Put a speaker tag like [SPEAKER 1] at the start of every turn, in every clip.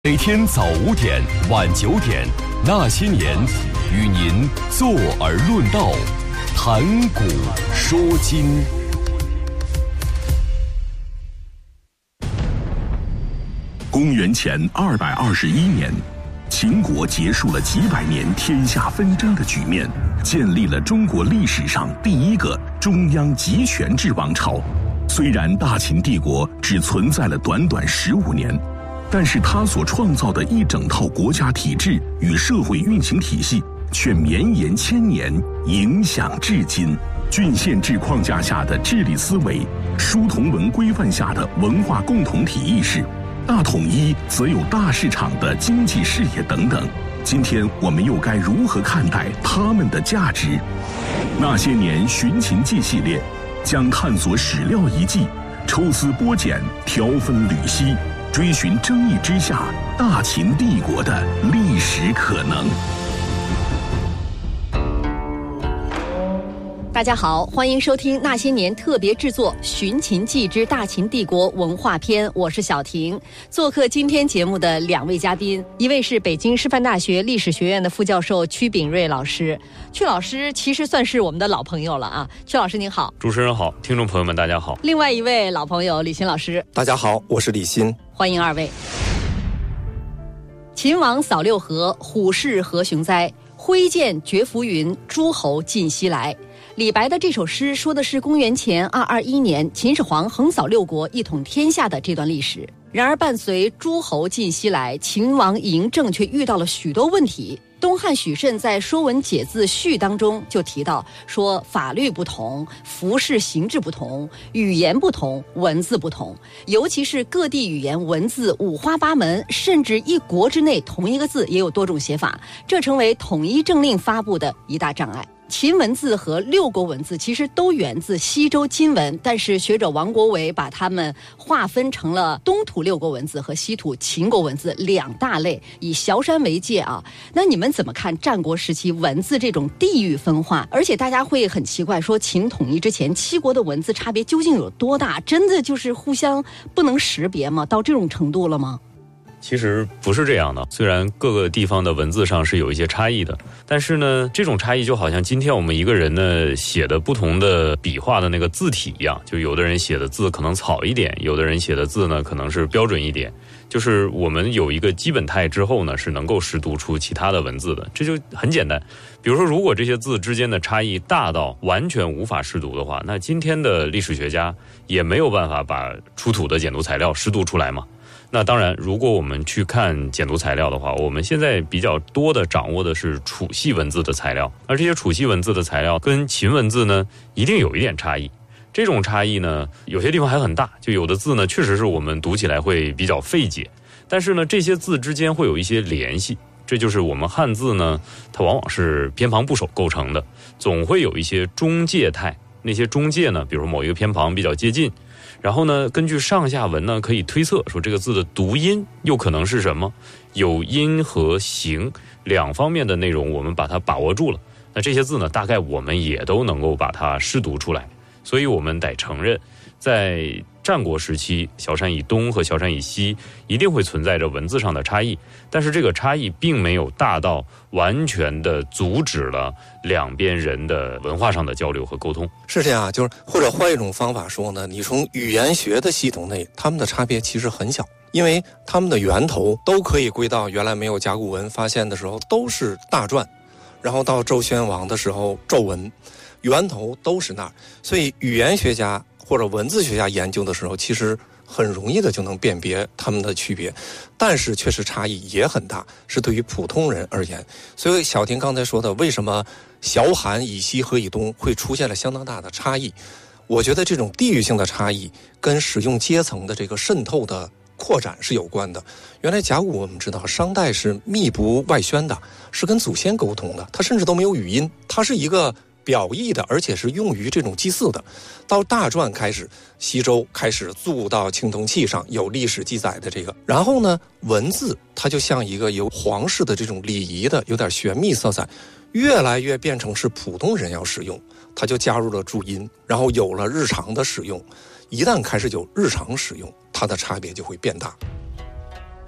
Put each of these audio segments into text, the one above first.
[SPEAKER 1] 每天早5点晚9点，那些年与您坐而论道，谈古说今。
[SPEAKER 2] 公元前221年，秦国结束了几百年天下纷争的局面，建立了中国历史上第一个中央集权制王朝。虽然大秦帝国只存在了短短15年，但是他所创造的一整套国家体制与社会运行体系却绵延千年，影响至今。郡县制框架下的治理思维，书同文规范下的文化共同体意识，大统一则有大市场的经济视野等等。今天我们又该如何看待他们的价值？那些年寻秦记系列将探索史料遗迹，抽丝剥茧，挑分缕析，追寻争议之下大秦帝国的历史可能。
[SPEAKER 3] 大家好，欢迎收听那些年特别制作《寻秦记之大秦帝国文化篇》，我是小婷。做客今天节目的2位嘉宾，一位是北京师范大学历史学院的副教授曲秉睿老师。曲老师其实算是我们的老朋友了啊。曲老师您好。
[SPEAKER 4] 主持人好，听众朋友们大家好。
[SPEAKER 3] 另外一位老朋友李欣老师。
[SPEAKER 5] 大家好，我是李欣。
[SPEAKER 3] 欢迎2位。秦王扫六合，虎视何雄哉？挥剑绝浮云，诸侯尽西来。李白的这首诗说的是公元前221年秦始皇横扫六国，一统天下的这段历史。然而伴随诸侯尽西来，秦王嬴政却遇到了许多问题。东汉许慎在《说文解字序》当中就提到说，法律不同，服饰形制不同，语言不同，文字不同，尤其是各地语言文字五花八门，甚至一国之内同一个字也有多种写法，这成为统一政令发布的一大障碍。秦文字和六国文字其实都源自西周金文，但是学者王国维把它们划分成了东土六国文字和西土秦国文字2大类，以崤山为界啊。那你们怎么看战国时期文字这种地域分化？而且大家会很奇怪，说秦统一之前7国的文字差别究竟有多大？真的就是互相不能识别吗？到这种程度了吗？
[SPEAKER 4] 其实不是这样的，虽然各个地方的文字上是有一些差异的，但是呢，这种差异就好像今天我们一个人呢写的不同的笔画的那个字体一样，就有的人写的字可能草一点，有的人写的字呢可能是标准一点，就是我们有一个基本态之后呢，是能够识读出其他的文字的，这就很简单。比如说，如果这些字之间的差异大到完全无法识读的话，那今天的历史学家也没有办法把出土的简牍材料识读出来嘛。那当然，如果我们去看简牍材料的话，我们现在比较多的掌握的是楚系文字的材料，而这些楚系文字的材料跟秦文字呢，一定有一点差异。这种差异呢，有些地方还很大，就有的字呢，确实是我们读起来会比较费解，但是呢，这些字之间会有一些联系。这就是我们汉字呢，它往往是偏旁部首构成的，总会有一些中介态。那些中介呢，比如某一个偏旁比较接近，然后呢，根据上下文呢，可以推测说这个字的读音又可能是什么，有音和形2方面的内容，我们把它把握住了。那这些字呢，大概我们也都能够把它识读出来。所以我们得承认，在战国时期，崤山以东和崤山以西一定会存在着文字上的差异，但是这个差异并没有大到完全的阻止了两边人的文化上的交流和沟通。
[SPEAKER 5] 是这样，就是或者换一种方法说呢，你从语言学的系统内，他们的差别其实很小，因为他们的源头都可以归到原来没有甲骨文发现的时候都是大篆，然后到周宣王的时候咒文，源头都是那儿，所以语言学家或者文字学家研究的时候，其实很容易的就能辨别它们的区别，但是确实差异也很大，是对于普通人而言。所以小婷刚才说的，为什么崤函以西和以东会出现了相当大的差异，我觉得这种地域性的差异跟使用阶层的这个渗透的扩展是有关的。原来甲骨我们知道商代是密不外宣的，是跟祖先沟通的，它甚至都没有语音，它是一个表意的，而且是用于这种祭祀的。到大篆开始，西周开始铸到青铜器上，有历史记载的这个。然后呢，文字它就像一个有皇室的这种礼仪的，有点玄秘色彩，越来越变成是普通人要使用，它就加入了注音，然后有了日常的使用。一旦开始有日常使用，它的差别就会变大。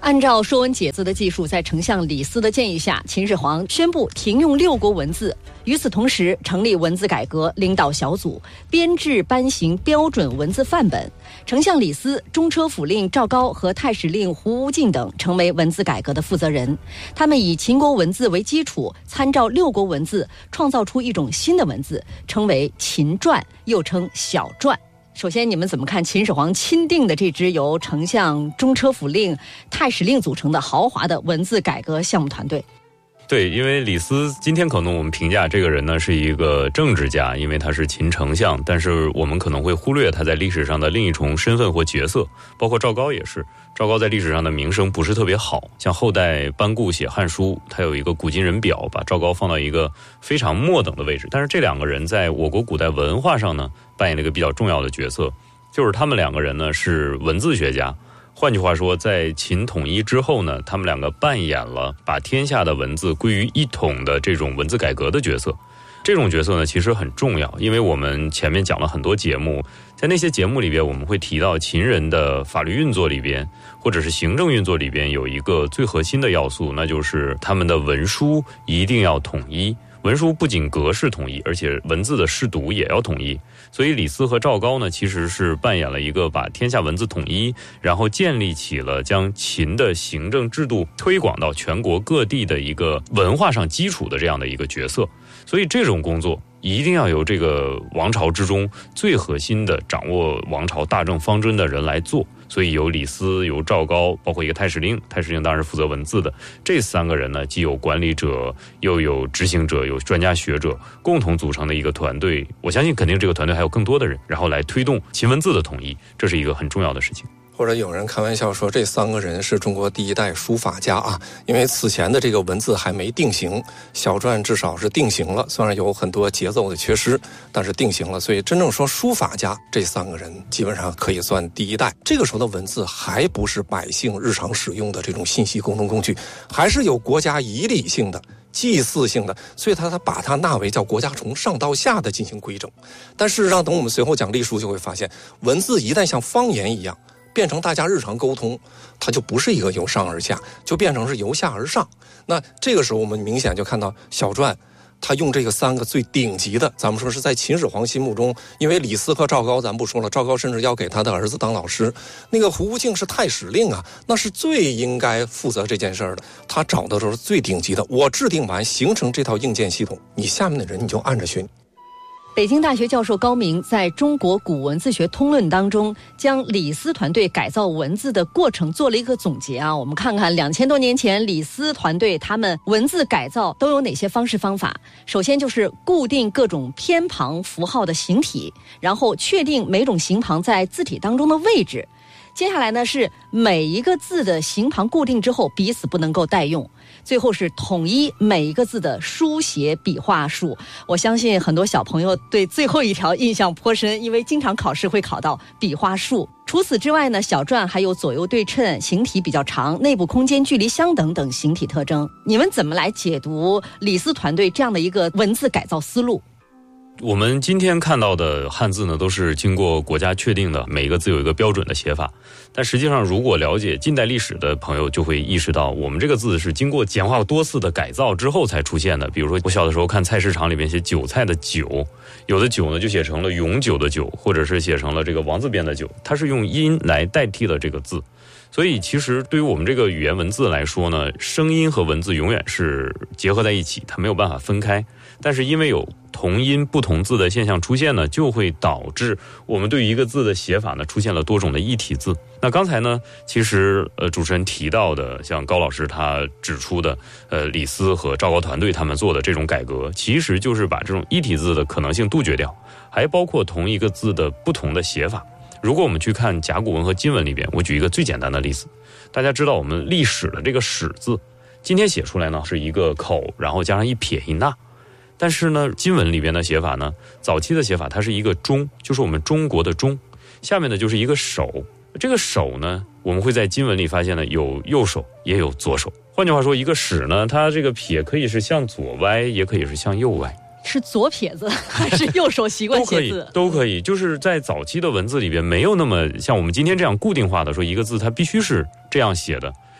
[SPEAKER 3] 按照说文解字的技术，在丞相李斯的建议下，秦始皇宣布停用6国文字。与此同时，成立文字改革领导小组，编制颁行标准文字范本。丞相李斯、中车府令赵高和太史令胡无敬等成为文字改革的负责人。他们以秦国文字为基础，参照6国文字，创造出一种新的文字，称为秦篆，又称小篆。首先，你们怎么看秦始皇钦定的这支由丞相、中车府令、太史令组成的豪华的文字改革项目团队？
[SPEAKER 4] 对，因为李斯今天可能我们评价这个人呢是一个政治家，因为他是秦丞相，但是我们可能会忽略他在历史上的另一重身份或角色，包括赵高也是。赵高在历史上的名声不是特别好，像后代班固写《汉书》，他有一个古今人表，把赵高放到一个非常末等的位置。但是这两个人在我国古代文化上呢，扮演了一个比较重要的角色，就是他们两个人呢是文字学家。换句话说，在秦统一之后呢，他们两个扮演了把天下的文字归于一统的这种文字改革的角色。这种角色呢其实很重要，因为我们前面讲了很多节目，在那些节目里边我们会提到秦人的法律运作里边或者是行政运作里边有一个最核心的要素，那就是他们的文书一定要统一。文书不仅格式统一，而且文字的视读也要统一。所以李斯和赵高呢，其实是扮演了一个把天下文字统一，然后建立起了将秦的行政制度推广到全国各地的一个文化上基础的这样的一个角色。所以这种工作一定要由这个王朝之中最核心的掌握王朝大政方针的人来做。所以由李斯、由赵高，包括一个太史令，太史令当然是负责文字的。这3个人呢，既有管理者，又有执行者，有专家学者，共同组成的一个团队。我相信肯定这个团队还有更多的人，然后来推动秦文字的统一，这是一个很重要的事情。
[SPEAKER 5] 或者有人开玩笑说，这3个人是中国第一代书法家啊，因为此前的这个文字还没定型，小篆至少是定型了，虽然有很多节奏的缺失，但是定型了。所以真正说书法家，这3个人基本上可以算第一代。这个时候的文字还不是百姓日常使用的这种信息沟通工具，还是有国家仪礼性的、祭祀性的，所以他把它纳为叫国家从上到下的进行规整。但事实上，等我们随后讲历书就会发现，文字一旦像方言一样变成大家日常沟通，它就不是一个由上而下，就变成是由下而上。那这个时候我们明显就看到小篆他用这个3个最顶级的，咱们说是在秦始皇心目中，因为李斯和赵高咱不说了，赵高甚至要给他的儿子当老师，那个胡无敬是太史令啊，那是最应该负责这件事儿的，他找的都是最顶级的。我制定完形成这套硬件系统，你下面的人你就按着学。
[SPEAKER 3] 北京大学教授高明在中国古文字学通论当中，将李斯团队改造文字的过程做了一个总结啊。我们看看2000多年前李斯团队他们文字改造都有哪些方式方法。首先就是固定各种偏旁符号的形体，然后确定每种形旁在字体当中的位置。接下来呢是每一个字的形旁固定之后彼此不能够代用，最后是统一每一个字的书写笔画数。我相信很多小朋友对最后一条印象颇深，因为经常考试会考到笔画数。除此之外呢，小篆还有左右对称、形体比较长、内部空间距离相等等形体特征。你们怎么来解读李斯团队这样的一个文字改造思路？
[SPEAKER 4] 我们今天看到的汉字呢，都是经过国家确定的，每一个字有一个标准的写法。但实际上，如果了解近代历史的朋友就会意识到，我们这个字是经过简化多次的改造之后才出现的。比如说，我小的时候看菜市场里面写韭菜的韭，有的韭呢就写成了永久的久，或者是写成了这个王字边的久，它是用音来代替了这个字。所以其实对于我们这个语言文字来说呢，声音和文字永远是结合在一起，它没有办法分开。但是因为有同音不同字的现象出现呢，就会导致我们对于一个字的写法呢出现了多种的异体字。那刚才呢，其实主持人提到的，像高老师他指出的，李斯和赵高团队他们做的这种改革，其实就是把这种异体字的可能性杜绝掉，还包括同一个字的不同的写法。如果我们去看甲骨文和金文里边，我举一个最简单的例子，大家知道我们历史的这个史字，今天写出来呢是一个口，然后加上一撇一捺。但是呢，金文里边的写法呢，早期的写法它是一个中，就是我们中国的中，下面呢就是一个手。这个手呢，我们会在金文里发现呢有右手也有左手。换句话说，一个史呢，它这个撇可以是向左歪，也可以是向右歪。
[SPEAKER 3] 是左撇子还是右手习惯写字？
[SPEAKER 4] 都可以。就是在早期的文字里边，没有那么像我们今天这样固定化的说一个字它必须是这样写的。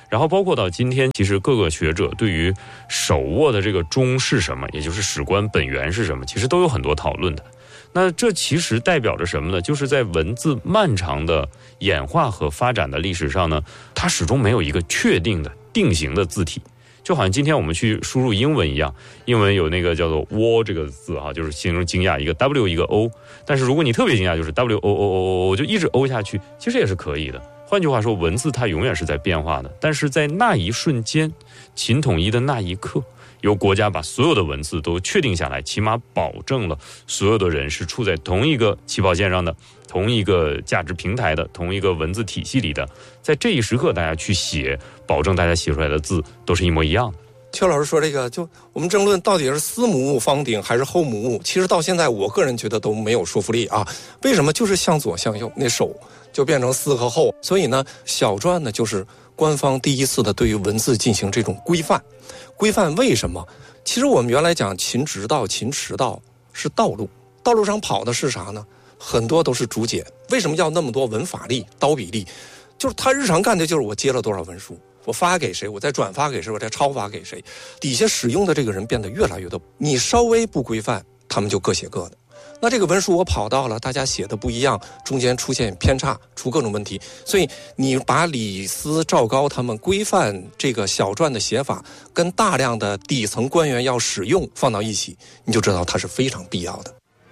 [SPEAKER 4] 然后包括到今天，其实各个学者对于手握的这个钟是什么，也就是史官本源是什么，其实都有很多讨论的。那这其实代表着什么呢？就是在文字漫长的演化和发展的历史上呢，它始终没有一个确定的定型的字体。就好像今天我们去输入英文一样，英文有那个叫做 "wo" 这个字哈，就是形容惊讶，一个 W 一个 O。但是如果你特别惊讶，就是 WOOO， 就一直 O 下去，其实也是可以的。换句话说，文字它永远是在变化的，但是在那一瞬间，秦统一的那一刻，由国家把所有的文字都确定下来，起码保证了所有的人是处在同一个起跑线上的，同一个价值平台的，同一个文字体系里的，在这一时刻大家去写，保证大家写出来的字都是一模一样的。
[SPEAKER 5] 邱老师说这个，就我们争论到底是司母戊方鼎还是后母戊，其实到现在我个人觉得都没有说服力啊。为什么？就是向左向右，那手就变成司和后。所以呢，小篆呢就是官方第一次的对于文字进行这种规范。规范为什么？其实我们原来讲秦直道、秦驰道是道路，道路上跑的是啥呢？很多都是竹简。为什么要那么多文法力、刀笔力？就是他日常干的就是我接了多少文书，我发给谁，我再转发给谁，我再抄发给谁，底下使用的这个人变得越来越多。你稍微不规范，他们就各写各的。那这个文书我跑到了，大家写的不一样，中间出现偏差，出各种问题。所以你把李斯、赵高他们规范这个小篆的写法，跟大量的底层官员要使用放到一起，你就知道它是非常必要的。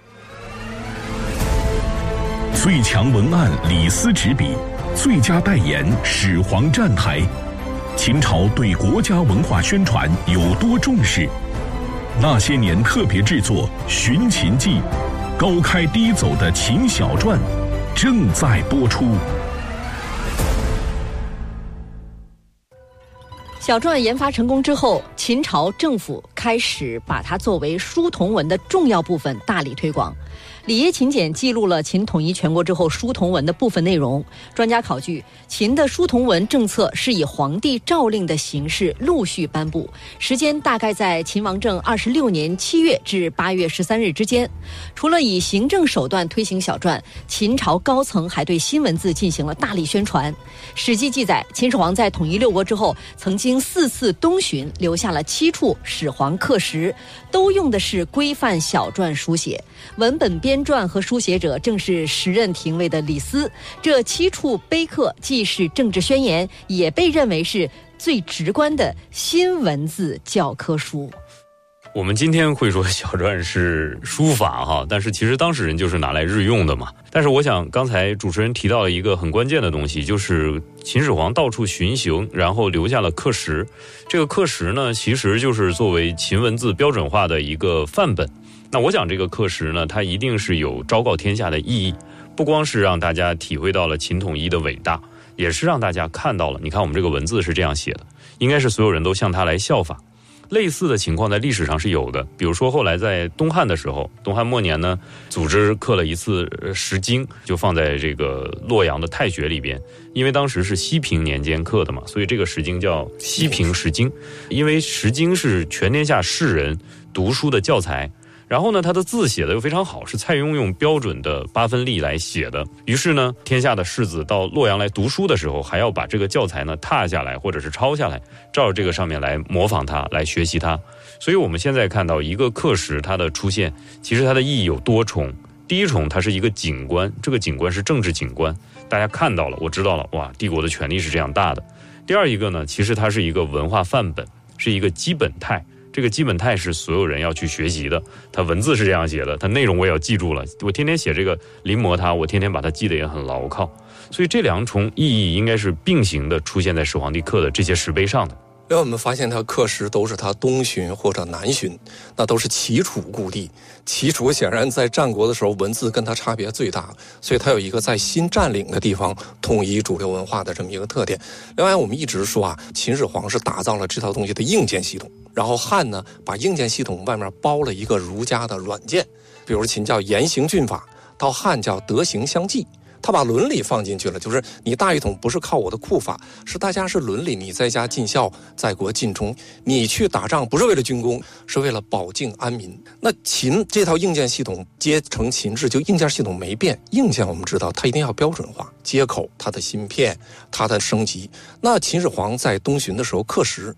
[SPEAKER 2] 最强文案李斯执笔，最佳代言始皇站台。秦朝对国家文化宣传有多重视？那些年特别制作《寻秦记》，高开低走的秦小篆正在播出。
[SPEAKER 3] 小篆研发成功之后，秦朝政府开始把它作为书同文的重要部分大力推广。里耶秦简记录了秦统一全国之后书同文的部分内容。专家考据，秦的书同文政策是以皇帝诏令的形式陆续颁布，时间大概在秦王政26年7月至8月13日之间。除了以行政手段推行小篆，秦朝高层还对新文字进行了大力宣传。史记记载，秦始皇在统一六国之后，曾经4次东巡，留下了7处始皇刻石，都用的是规范小篆书写。文本编撰和书写者正是时任廷尉的李斯。这7处碑刻既是政治宣言，也被认为是最直观的新文字教科书。
[SPEAKER 4] 我们今天会说小篆是书法哈，但是其实当事人就是拿来日用的嘛。但是我想刚才主持人提到了一个很关键的东西，就是秦始皇到处巡行，然后留下了刻石。这个刻石呢，其实就是作为秦文字标准化的一个范本。那我想这个刻石呢，它一定是有昭告天下的意义，不光是让大家体会到了秦统一的伟大，也是让大家看到了，你看我们这个文字是这样写的，应该是所有人都向它来效法。类似的情况在历史上是有的，比如说后来在东汉的时候，东汉末年呢，组织刻了一次石经，就放在这个洛阳的太学里边，因为当时是西平年间刻的嘛，所以这个石经叫西平石经。因为石经是全天下士人读书的教材，然后呢，他的字写的又非常好，是蔡邕用标准的8分力来写的。于是呢，天下的士子到洛阳来读书的时候，还要把这个教材呢踏下来，或者是抄下来，照着这个上面来模仿它，来学习它。所以我们现在看到一个刻石它的出现，其实它的意义有多重。第一重，它是一个景观，这个景观是政治景观，大家看到了，我知道了，哇，帝国的权力是这样大的。第二一个呢，其实它是一个文化范本，是一个基本态。这个基本态是所有人要去学习的，它文字是这样写的，它内容我也要记住了，我天天写这个临摹它，我天天把它记得也很牢靠。所以这两重意义应该是并行的出现在始皇帝刻的这些石碑上的。
[SPEAKER 5] 因为我们发现他刻石都是他东巡或者南巡，那都是齐楚故地。齐楚显然在战国的时候文字跟他差别最大，所以他有一个在新占领的地方统一主流文化的这么一个特点。另外我们一直说啊，秦始皇是打造了这套东西的硬件系统，然后汉呢把硬件系统外面包了一个儒家的软件，比如秦叫严刑峻法，到汉叫德行相济， 他把伦理放进去了，就是你大一统不是靠我的库法，是大家是伦理，你在家尽孝，在国尽忠，你去打仗不是为了军功，是为了保境安民。那秦这套硬件系统接成秦制，就硬件系统没变，硬件我们知道它一定要标准化，接口、它的芯片、它的升级。那秦始皇在东巡的时候刻石，